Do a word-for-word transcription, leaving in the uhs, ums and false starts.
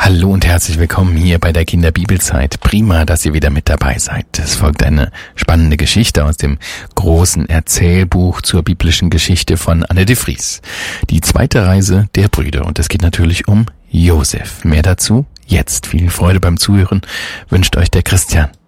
Hallo und herzlich willkommen hier bei der Kinderbibelzeit. Prima, dass ihr wieder mit dabei seid. Es folgt eine spannende Geschichte aus dem großen Erzählbuch zur biblischen Geschichte von Anne de Vries. Die zweite Reise der Brüder, und es geht natürlich um Josef. Mehr dazu jetzt. Viel Freude beim Zuhören wünscht euch der Christian.